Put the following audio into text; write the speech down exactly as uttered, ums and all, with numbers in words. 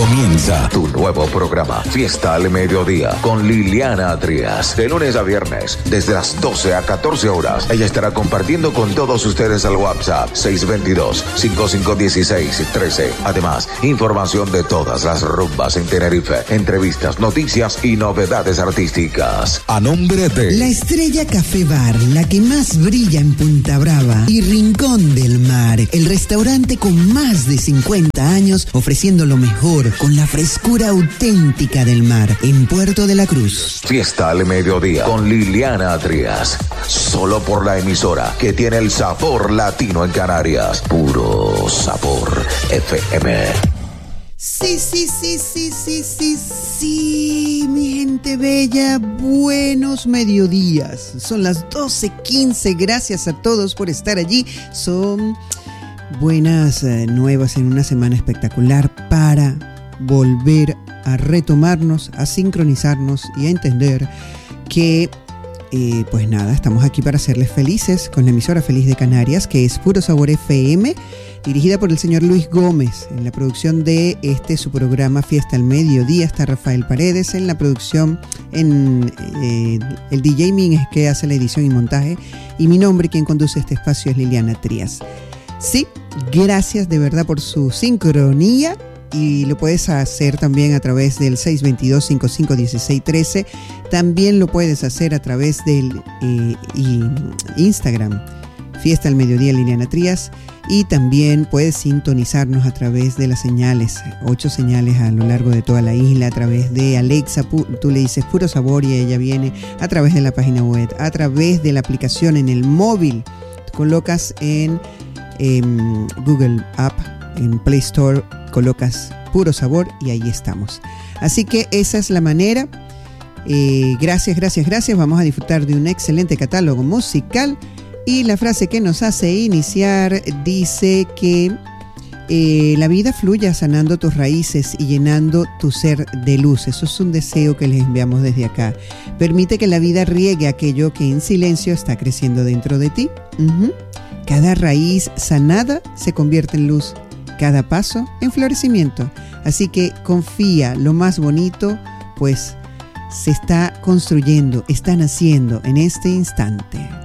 Comienza tu nuevo programa, Fiesta al Mediodía, con Liliana Trías. De lunes a viernes, desde las doce a catorce horas. Ella estará compartiendo con todos ustedes al WhatsApp seis dos dos, cinco cinco uno seis, uno tres. Además, información de todas las rumbas en Tenerife, entrevistas, noticias y novedades artísticas. A nombre de La Estrella Café Bar, la que más brilla en Punta Brava, y Rincón del Mar, el restaurante con más de cincuenta años ofreciendo lo mejor con la frescura auténtica del mar en Puerto de la Cruz. Fiesta al Mediodía con Liliana Trías. Solo por la emisora que tiene el sabor latino en Canarias. Puro sabor F M. Sí, sí, sí, sí, sí, sí, sí, mi gente bella, buenos mediodías. Son las doce quince, gracias a todos por estar allí. Son buenas eh, nuevas en una semana espectacular para volver a retomarnos, a sincronizarnos y a entender que, eh, pues nada, estamos aquí para hacerles felices con la emisora Feliz de Canarias, que es Puro Sabor F M, dirigida por el señor Luis Gómez. En la producción de este su programa Fiesta al Mediodía está Rafael Paredes. En la producción, en eh, el D J Min es que hace la edición y montaje, y mi nombre, quien conduce este espacio, es Liliana Trías. Sí, gracias de verdad por su sincronía, y lo puedes hacer también a través del seis dos dos, cinco cinco uno seis uno tres. También lo puedes hacer a través del eh, Instagram Fiesta al Mediodía Liliana Trías, y también puedes sintonizarnos a través de las señales, ocho señales a lo largo de toda la isla, a través de Alexa. Tú le dices Puro Sabor y ella viene, a través de la página web, a través de la aplicación en el móvil. Colocas en en Google App, en Play Store, colocas Puro Sabor y ahí estamos. Así que esa es la manera. Eh, gracias, gracias, gracias. Vamos a disfrutar de un excelente catálogo musical, y la frase que nos hace iniciar dice que eh, la vida fluya sanando tus raíces y llenando tu ser de luz. Eso es un deseo que les enviamos desde acá. Permite que la vida riegue aquello que en silencio está creciendo dentro de ti. Uh-huh. Cada raíz sanada se convierte en luz, cada paso en florecimiento. Así que confía, lo más bonito pues se está construyendo, está naciendo en este instante.